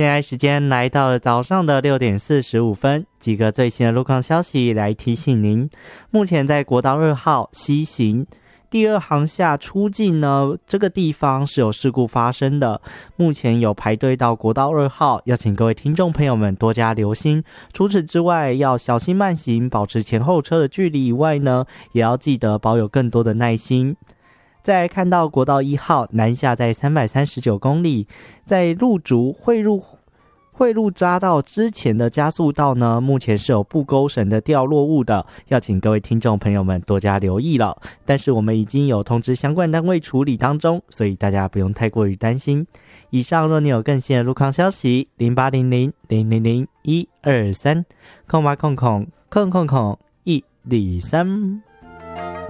现在时间来到了早上的6点45分，几个最新的路况消息来提醒您。目前在国道2号西行第2航厦出境呢，这个地方是有事故发生的，目前有排队到国道2号，要请各位听众朋友们多加留心。除此之外，要小心慢行，保持前后车的距离以外呢，也要记得保有更多的耐心。再来看到国道1号南下在339公里，在路竹汇入匝道之前的加速道呢，目前是有布钩绳的掉落物的，要请各位听众朋友们多加留意了。但是我们已经有通知相关单位处理当中，所以大家不用太过于担心。以上若你有更新的路况消息，0800000123，0800000123。